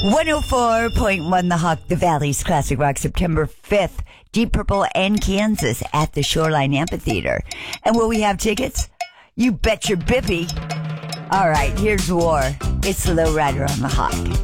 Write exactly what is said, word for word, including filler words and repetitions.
one oh four point one The Hawk, the Valley's Classic Rock, September fifth. Deep Purple and Kansas at the Shoreline Amphitheater. And will we have tickets? You bet your bippy. All right, here's War. It's the Low Rider on The Hawk.